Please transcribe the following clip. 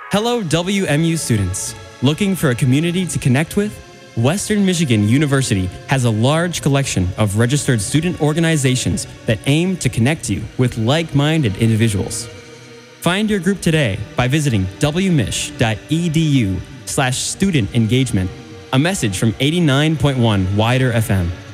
Hello, WMU students. Looking for a community to connect with? Western Michigan University has a large collection of registered student organizations that aim to connect you with like-minded individuals. Find your group today by visiting wmich.edu/student engagement, a message from 89.1 Wider FM.